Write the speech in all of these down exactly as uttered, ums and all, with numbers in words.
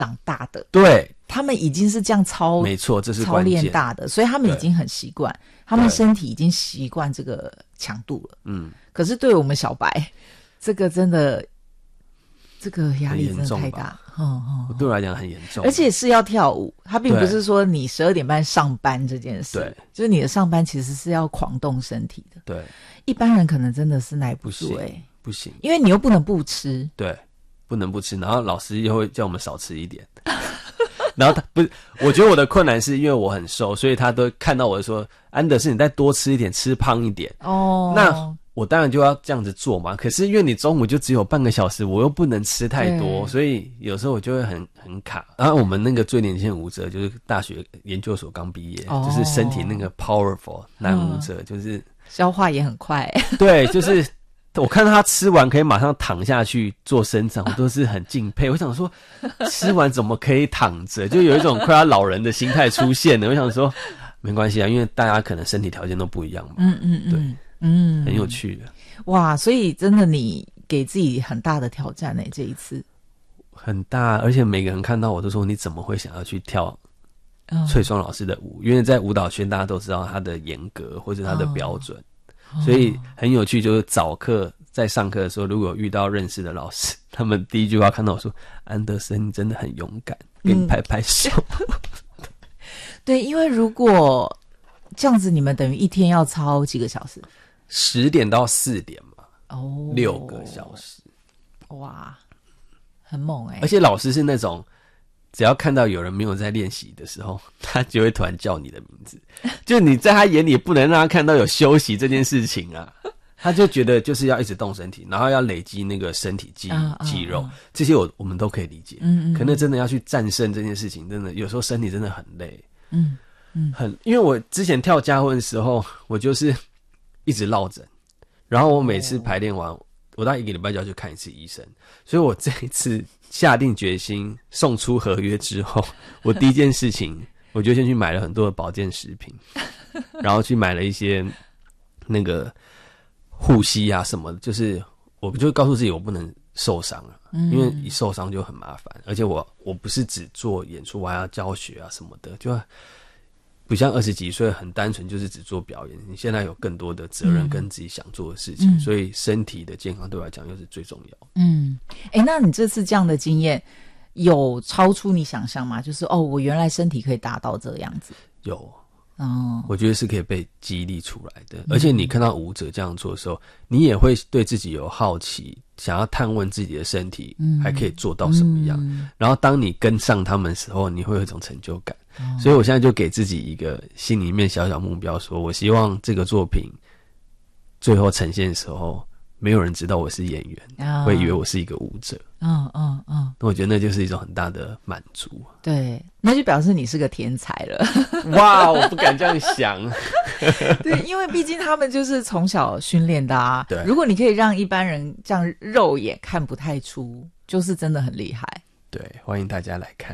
长大的， 对， 他们已经是这样操， 没错，这是操关键练大的，所以他们已经很习惯，他们身体已经习惯这个强度了。嗯，可是对我们小白，这个真的，这个压力真的太大。嗯嗯， 对我来讲很严重， 而且是要跳舞，它并不是说你十二点半上班这件事，对，就是你的上班其实是要狂动身体的。 对， 一般人可能真的是耐不住哎、欸， 不行， 因为你又不能不吃， 对，不能不吃，然后老师又会叫我们少吃一点。然后他不是，我觉得我的困难是因为我很瘦，所以他都看到我说：“安德森，你再多吃一点，吃胖一点。”哦，那我当然就要这样子做嘛。可是因为你中午就只有半个小时，我又不能吃太多，所以有时候我就会很很卡。然后我们那个最年轻的舞者就是大学研究所刚毕业，哦、就是身体那个 powerful 男舞者，嗯、就是消化也很快。 对，就是。我看到他吃完可以马上躺下去做伸展，我都是很敬佩。我想说，吃完怎么可以躺着？就有一种快要老人的心态出现了。我想说，没关系啊，因为大家可能身体条件都不一样嘛。嗯嗯嗯，对，嗯，很有趣的。 哇，所以真的你给自己很大的挑战呢、欸，这一次很大，而且每个人看到我都说，你怎么会想要去跳翠双老师的舞？因为在舞蹈圈大家都知道他的严格或者他的标准。哦，所以很有趣，就是早课在上课的时候，如果有遇到认识的老师，他们第一句话看到我说：“安德森，你真的很勇敢，给你拍拍手。嗯” 对，因为如果这样子，你们等于一天要操几个小时？ 十点到四点嘛， 哦， 六个小时， 哇，很猛哎、欸！ 而且老师是那种。只要看到有人没有在练习的时候，他就会突然叫你的名字。就你在他眼里不能让他看到有休息这件事情啊，他就觉得就是要一直动身体，然后要累积那个身体肌、啊、肌肉，啊、这些我我们都可以理解。嗯嗯。可能真的要去战胜这件事情，真的有时候身体真的很累。嗯嗯。很，因为我之前跳家婚的时候，我就是一直落枕，然后我每次排练完，我大概一个礼拜就要去看一次医生，所以我这一次。下定决心送出合约之后，我第一件事情我就先去买了很多的保健食品，然后去买了一些那个护膝啊什么的，就是我就告诉自己我不能受伤了，因为一受伤就很麻烦，而且我我不是只做演出，我还要教学啊什么的，就不像二十几岁很单纯就是只做表演，你现在有更多的责任跟自己想做的事情，嗯、所以身体的健康对我来讲又是最重要。 嗯，哎，那你这次这样的经验有超出你想象吗？就是哦，我原来身体可以达到这样子。 有哦，我觉得是可以被激励出来的，而且你看到舞者这样做的时候，你也会对自己有好奇，想要探问自己的身体还可以做到什么样。嗯、然后当你跟上他们的时候，你会有一种成就感。哦、所以我现在就给自己一个心里面小小目标，说我希望这个作品最后呈现的时候，没有人知道我是演员，哦、会以为我是一个舞者。嗯嗯嗯，我觉得那就是一种很大的满足。 对，那就表示你是个天才了。 哇，我不敢这样想。 对，因为毕竟他们就是从小训练的啊。对，如果你可以让一般人这样肉眼看不太出，就是真的很厉害。 对，欢迎大家来看。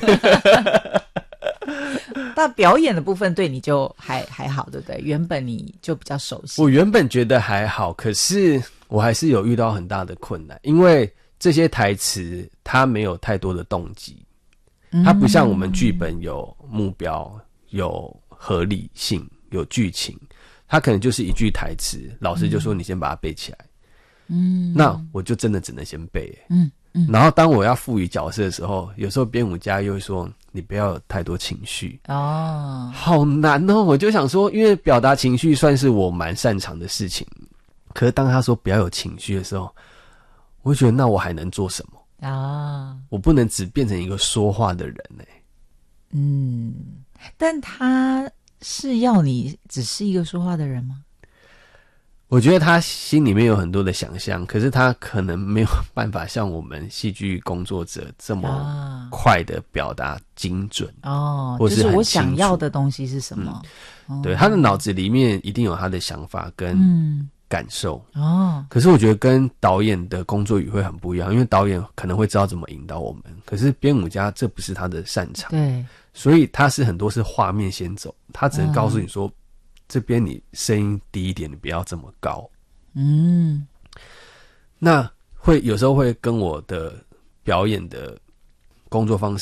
但表演的部分对你就还还好，对不对？原本你就比较熟悉。 我原本觉得还好，可是我还是有遇到很大的困难，因为这些台词它没有太多的动机，它不像我们剧本有目标、有合理性、有剧情，它可能就是一句台词，老师就说你先把它背起来。嗯，那我就真的只能先背。嗯。嗯、然后当我要赋予角色的时候，有时候编舞家又会说你不要有太多情绪哦，好难哦。我就想说，因为表达情绪算是我蛮擅长的事情，可是当他说不要有情绪的时候，我就觉得那我还能做什么啊？我不能只变成一个说话的人欸。 嗯，但他是要你只是一个说话的人吗？ 我觉得他心里面有很多的想象，可是他可能没有办法像我们戏剧工作者这么快的表达精准哦，或是就是我想要的东西是什么？ 嗯哦、对，他的脑子里面一定有他的想法跟感受、嗯、哦。可是我觉得跟导演的工作语会很不一样，因为导演可能会知道怎么引导我们，可是编舞家这不是他的擅长， 对， 所以他是很多是画面先走，他只能告诉你说。嗯这边你声音低一点，你不要这么高。嗯，那会有时候会跟我的表演的工作方式。